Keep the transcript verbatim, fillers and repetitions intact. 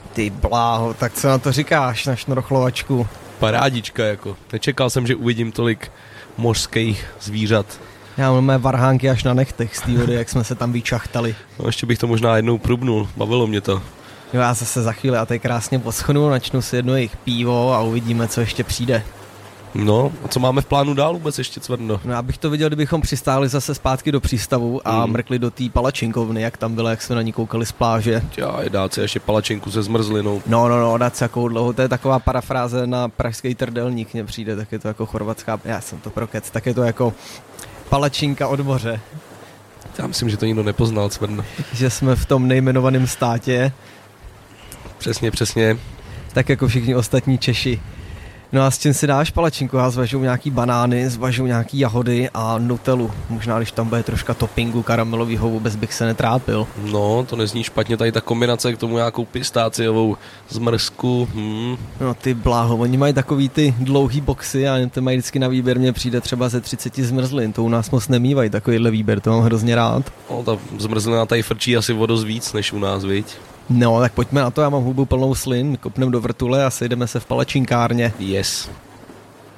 Ty bláho, tak co na to říkáš, na šnorchlovačku? Parádička jako. Nečekal jsem, že uvidím tolik mořských zvířat. Já mám mé varhánky až na nechtech z té vody, jak jsme se tam vyčachtali. No, ještě bych to možná jednou prubnul, bavilo mě to. Jo, já zase za chvíli a tady krásně poschnu, načnu si jedno jejich pivo a uvidíme, co ještě přijde. No, a co máme v plánu dál vůbec ještě, Cvrno? No já bych to viděl, kdybychom přistáli zase zpátky do přístavu a mm. mrkli do té palačinkovny, jak tam byla, jak jsme na ní koukali z pláže. Já, dát si ještě palačinku se zmrzlinou. No, no, no, dát si jakou dlouho, to je taková parafráze na pražský trdelník, mně přijde, tak je to jako chorvatská, já jsem to prokec, tak je to jako palačinka od moře. Já myslím, že to nikdo nepoznal, Cvrno. Že jsme v tom nejmenovaném státě. Přesně, přesně. Tak jako všichni ostatní Češi. No a s čím si dáš palačinku? Já zvažuju nějaký banány, zvažuju nějaký jahody a nutelu. Možná, když tam bude troška toppingu karamelovýho, vůbec bych se netrápil. No, to nezní špatně, tady ta kombinace k tomu nějakou pistáciovou zmrzku. Hmm. No ty bláho, oni mají takový ty dlouhý boxy a to mají vždycky na výběr, mně přijde třeba ze třicet zmrzlin, to u nás moc nemývají takovýhle výběr, to mám hrozně rád. No, ta zmrzlina tady frčí asi o dost víc než u nás, viď? No, tak pojďme na to, já mám hubu plnou slin, kopneme do vrtule a sejdeme se v palačinkárně. Yes.